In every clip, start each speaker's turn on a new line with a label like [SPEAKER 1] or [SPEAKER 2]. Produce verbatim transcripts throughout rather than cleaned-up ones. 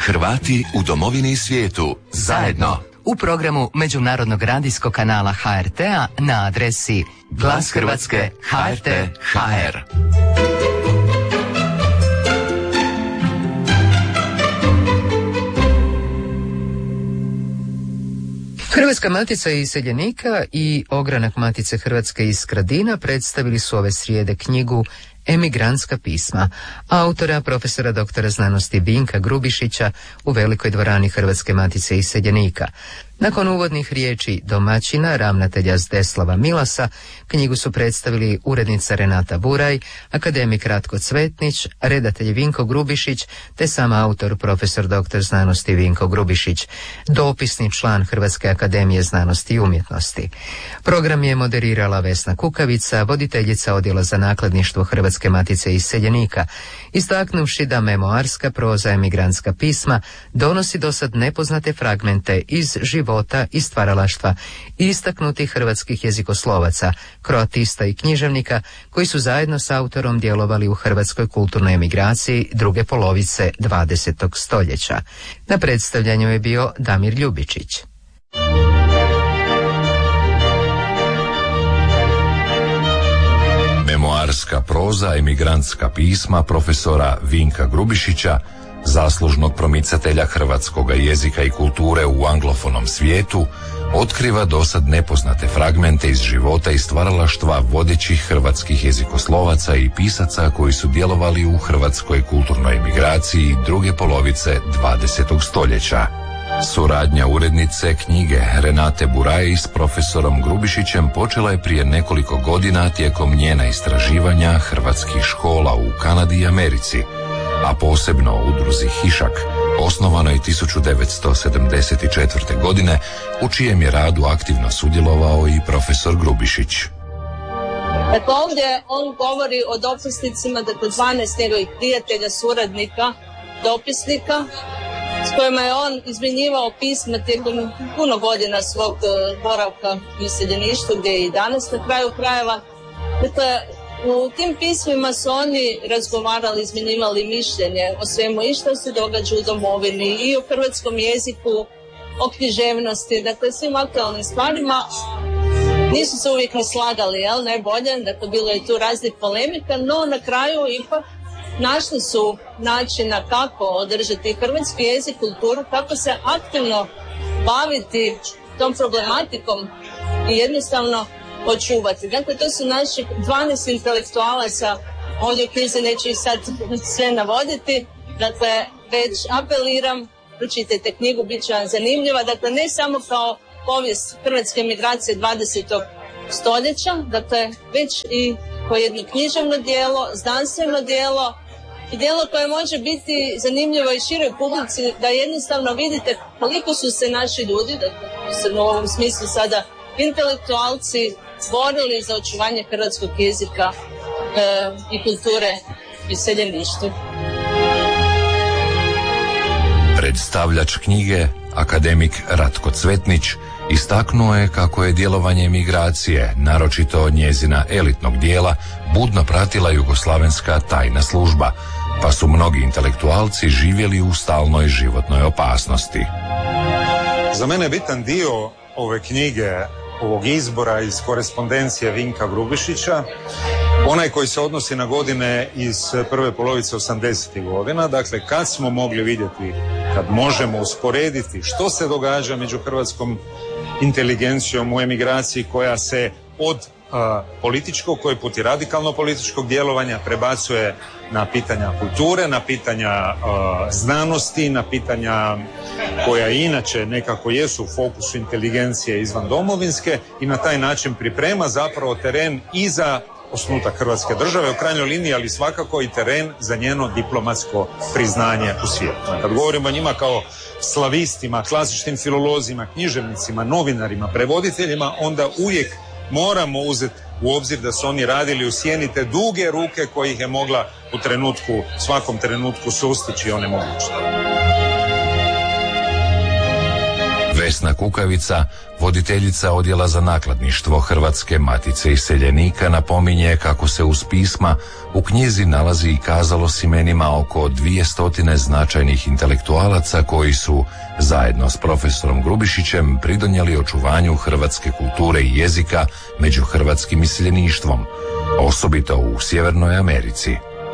[SPEAKER 1] Hrvati u domovini i svijetu zajedno.
[SPEAKER 2] U programu Međunarodnog radijskog kanala H R T-a na adresi Glas Hrvatske H R T H R. Hrvatska matica iseljenika i Ogranak Matice Hrvatske iz Skradina predstavili su ove srijede knjigu Emigrantska pisma, autora profesora doktora znanosti Vinka Grubišića u Velikoj dvorani Hrvatske matice iseljenika. Nakon uvodnih riječi domaćina, ravnatelja Zdeslava Milasa, knjigu su predstavili urednica Renata Buraj, akademik Ratko Cvetnić, redatelj Vinko Grubišić, te sam autor profesor doktor znanosti Vinko Grubišić, dopisni član Hrvatske akademije znanosti i umjetnosti. Program je moderirala Vesna Kukavica, voditeljica odjela za nakladništvo Hrvatske matice iseljenika, istaknuvši da memoarska proza Emigrantska pisma donosi dosad nepoznate fragmente iz života i stvaralaštva istaknutih hrvatskih jezikoslovaca, kroatista i književnika koji su zajedno s autorom djelovali u hrvatskoj kulturnoj emigraciji druge polovice dvadesetog stoljeća. Na predstavljanju je bio Damir Ljubičić.
[SPEAKER 3] Memoarska proza Emigrantska pisma profesora Vinka Grubišića, zaslužnog promicatelja hrvatskoga jezika i kulture u anglofonom svijetu, otkriva dosad nepoznate fragmente iz života i stvaralaštva vodećih hrvatskih jezikoslovaca i pisaca koji su djelovali u hrvatskoj kulturnoj emigraciji druge polovice dvadesetog stoljeća. Suradnja urednice knjige Renate Buraj s profesorom Grubišićem počela je prije nekoliko godina tijekom njena istraživanja hrvatskih škola u Kanadi i Americi, a posebno u udruzi Hišak, osnovanoj tisuću devetsto sedamdeset četvrte. godine, u čijem je radu aktivno sudjelovao i profesor Grubišić.
[SPEAKER 4] Dakle, ovdje on govori o dopisnicima, dakle dvanaest njegovih prijatelja, suradnika, dopisnika, s kojima je on izmjenjivao pisma tijekom puno godina svog uh, boravka u iseljeništvu, gdje je i danas na kraju krajeva. Dakle, u tim pismima su oni razgovarali, izmjenjivali mišljenje o svemu i što se događa u domovini i o hrvatskom jeziku, o književnosti, dakle svim aktualnim stvarima. Nisu se uvijek ne slagali, jel, najbolje, dakle bilo je tu raznih polemika, no na kraju ipak našli su načina kako održati hrvatski jezik, kulturu, kako se aktivno baviti tom problematikom i jednostavno očuvati. Dakle, to su naši dvanaest intelektualaca, ovdje u knjizi neću ih sad sve navoditi, dakle, već apeliram, pročitajte knjigu, bit će vam zanimljiva, dakle, ne samo kao povijest hrvatske emigracije dvadesetog stoljeća, dakle, već i kao jedno književno djelo, znanstveno djelo i djelo koje može biti zanimljivo i široj publici, da jednostavno vidite koliko su se naši ljudi, dakle, u ovom smislu sada intelektualci, borili za očuvanje hrvatskog jezika e, i kulture u iseljeništvu.
[SPEAKER 3] Predstavljač knjige, akademik Ratko Cvetnić, istaknuo je kako je djelovanje emigracije, naročito njezina elitnog dijela, budno pratila jugoslavenska tajna služba, pa su mnogi intelektualci živjeli u stalnoj životnoj opasnosti.
[SPEAKER 5] Za mene je bitan dio ove knjige, ovog izbora iz korespondencije Vinka Grubišića, onaj koji se odnosi na godine iz prve polovice osamdesetih godina, dakle kad smo mogli vidjeti, kad možemo usporediti što se događa među hrvatskom inteligencijom u emigraciji koja se od uh, političkog, koji put i radikalno političkog djelovanja prebacuje na pitanja kulture, na pitanja uh, znanosti, na pitanja koja inače nekako jesu u fokusu inteligencije izvan domovinske i na taj način priprema zapravo teren i za osnutak Hrvatske države u krajnjoj liniji, ali svakako i teren za njeno diplomatsko priznanje u svijetu. Kad govorimo o njima kao slavistima, klasičnim filolozima, književnicima, novinarima, prevoditeljima, onda uvijek moramo uzeti u obzir da su oni radili u sjeni te duge ruke kojih je mogla u trenutku, svakom trenutku sustići one mogućnosti.
[SPEAKER 3] Vesna Kukavica, voditeljica odjela za nakladništvo Hrvatske matice iseljenika, napominje kako se uz pisma u knjizi nalazi i kazalo s imenima oko dvije stotine značajnih intelektualaca koji su, zajedno s profesorom Grubišićem, pridonijeli očuvanju hrvatske kulture i jezika među hrvatskim iseljeništvom, osobito u Sjevernoj Americi.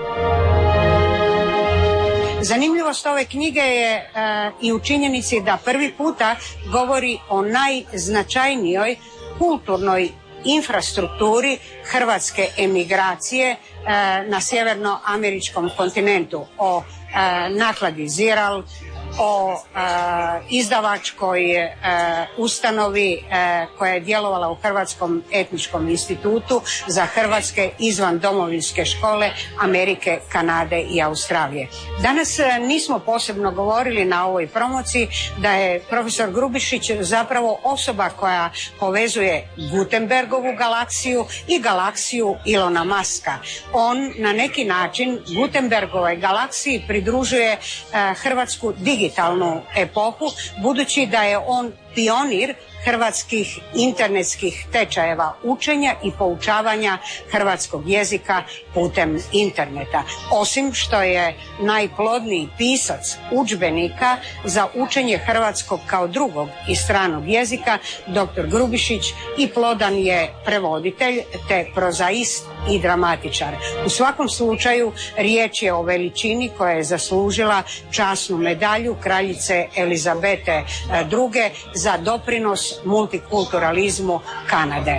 [SPEAKER 6] Zanimljivost ove knjige je e, i u činjenici da prvi puta govori o najznačajnijoj kulturnoj infrastrukturi hrvatske emigracije e, na sjevernoameričkom kontinentu, o e, nakladi Ziral, o e, izdavačkoj e, ustanovi e, koja je djelovala u Hrvatskom etničkom institutu za hrvatske izvan domovinske škole Amerike, Kanade i Australije. Danas e, nismo posebno govorili na ovoj promociji da je profesor Grubišić zapravo osoba koja povezuje Gutenbergovu galaksiju i galaksiju Ilona Muska. On na neki način Gutenbergovoj galaksiji pridružuje e, Hrvatsku digitalnu digitalnu epohu, budući da je on pionir hrvatskih internetskih tečajeva učenja i poučavanja hrvatskog jezika putem interneta. Osim što je najplodniji pisac udžbenika za učenje hrvatskog kao drugog i stranog jezika, doktor Grubišić i plodan je prevoditelj te prozaist i dramatičar. U svakom slučaju riječ je o veličini koja je zaslužila časnu medalju kraljice Elizabete druge za doprinos multikulturalizmu Kanade.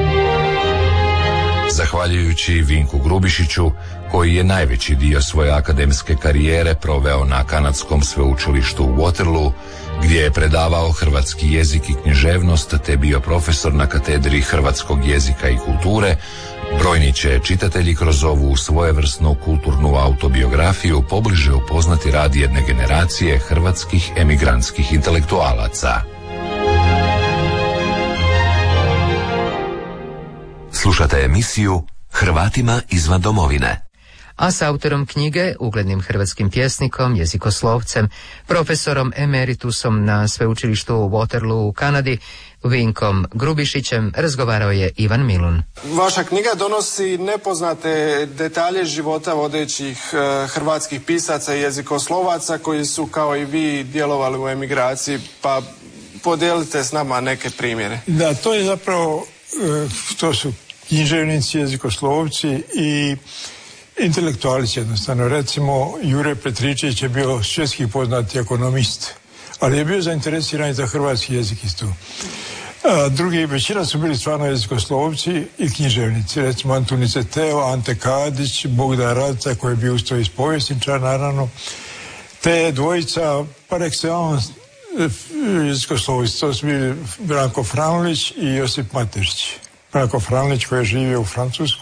[SPEAKER 3] Zahvaljujući Vinku Grubišiću, koji je najveći dio svoje akademske karijere proveo na kanadskom sveučilištu u Waterloo, gdje je predavao hrvatski jezik i književnost te bio profesor na katedri hrvatskog jezika i kulture, brojni će čitatelji kroz ovu svojevrsnu kulturnu autobiografiju pobliže upoznati rad jedne generacije hrvatskih emigrantskih intelektualaca.
[SPEAKER 1] Slušate emisiju Hrvatima izvan domovine.
[SPEAKER 2] A s autorom knjige, uglednim hrvatskim pjesnikom, jezikoslovcem, profesorom emeritusom na sveučilištu u Waterloo u Kanadi, Vinkom Grubišićem, razgovarao je Ivan Milun.
[SPEAKER 7] Vaša knjiga donosi nepoznate detalje života vodećih uh, hrvatskih pisaca i jezikoslovaca koji su kao i vi djelovali u emigraciji, pa podijelite s nama neke primjere.
[SPEAKER 8] Da, to je zapravo, uh, to su književnici, jezikoslovci i intelektualci jednostavno. Recimo, Jure Petričević je bio svjetski poznati ekonomist, ali je bio zainteresiran i za hrvatski jezik isto. A drugi, većina su bili stvarno jezikoslovci i književnici. Recimo Antunice Teo, Ante Kadić, Bogdan Radca koji je bio usto iz povjesničar, naravno. Te dvojica par excellence jezikoslovci, to su bili Branko Franlić i Josip Matešić. Branko Franlić koji je živio u Francuskoj,